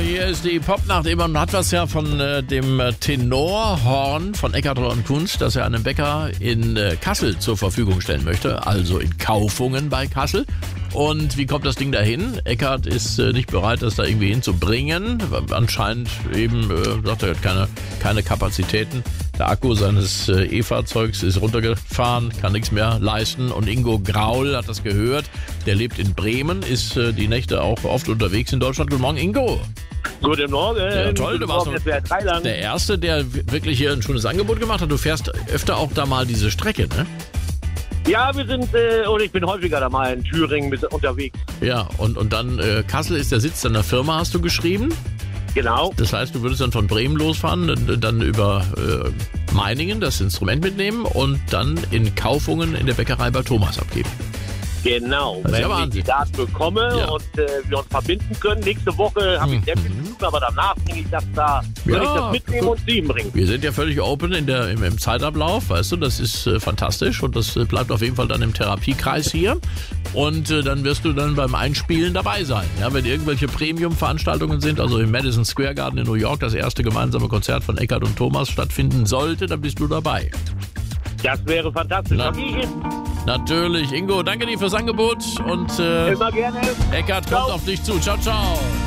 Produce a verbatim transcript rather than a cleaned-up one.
hier ist die Popnacht. Man hat was ja von äh, dem Tenorhorn von Eckart und Kunz, das er einem Bäcker in äh, Kassel zur Verfügung stellen möchte, also in Kaufungen bei Kassel. Und wie kommt das Ding dahin? Eckart ist äh, nicht bereit, das da irgendwie hinzubringen. Anscheinend eben, äh, sagt er, er hat keine, keine Kapazitäten. Der Akku seines äh, E-Fahrzeugs ist runtergefahren, kann nichts mehr leisten. Und Ingo Graul hat das gehört. Der lebt in Bremen, ist äh, die Nächte auch oft unterwegs in Deutschland. Guten Morgen, Ingo. Guten Morgen. Ja, toll, du warst Morgen, der, der Erste, der wirklich hier ein schönes Angebot gemacht hat. Du fährst öfter auch da mal diese Strecke, ne? Ja, wir sind, äh, oder ich bin häufiger da mal in Thüringen mit, unterwegs. Ja, und, und dann äh, Kassel ist der Sitz deiner Firma, hast du geschrieben? Genau. Das heißt, du würdest dann von Bremen losfahren, dann, dann über äh, Meiningen das Instrument mitnehmen und dann in Kaufungen in der Bäckerei bei Thomas abgeben. Genau, das ist wenn ja ich die Daten bekomme ja. und äh, wir uns verbinden können. Nächste Woche habe ich sehr viel zu tun, aber danach bringe ich das da, soll Ja, ich das mitnehmen gut. und zu ihm bringen. Wir sind ja völlig open in der, im, im Zeitablauf, weißt du, das ist äh, fantastisch und das äh, bleibt auf jeden Fall dann im Therapiekreis hier und äh, dann wirst du dann beim Einspielen dabei sein. Ja, wenn irgendwelche Premium-Veranstaltungen sind, also im Madison Square Garden in New York, das erste gemeinsame Konzert von Eckart und Thomas stattfinden sollte, dann bist du dabei. Das wäre fantastisch. Na, Da gehe ich hin. Natürlich. Ingo, danke dir fürs Angebot und äh, Immer gerne. Eckart kommt Ciao. auf dich zu. Ciao, ciao.